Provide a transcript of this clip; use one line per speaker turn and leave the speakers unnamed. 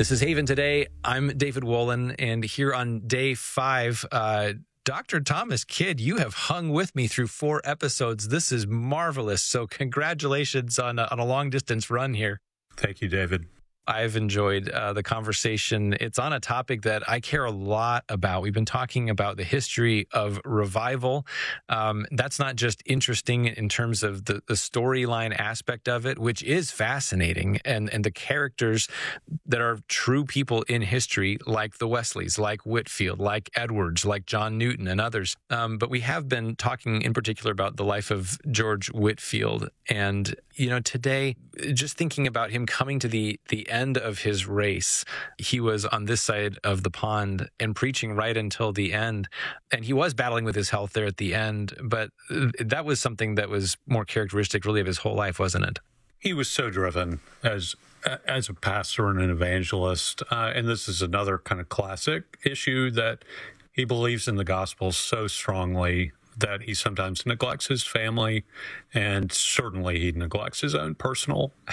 This is Haven Today. I'm David Wolin, and here on day 5, Dr. Thomas Kidd, you have hung with me through 4 episodes. This is marvelous. So congratulations on a long-distance run here.
Thank you, David.
I've enjoyed the conversation. It's on a topic that I care a lot about. We've been talking about the history of revival. That's not just interesting in terms of the storyline aspect of it, which is fascinating, and the characters that are true people in history, like the Wesleys, like Whitefield, like Edwards, like John Newton, and others. But we have been talking in particular about the life of George Whitefield. And, today, just thinking about him coming to the end of his race, he was on this side of the pond and preaching right until the end. And he was battling with his health there at the end, but that was something that was more characteristic really of his whole life, wasn't it?
He was so driven as a pastor and an evangelist. And this is another kind of classic issue that he believes in the gospel so strongly that he sometimes neglects his family, and certainly he neglects his own personal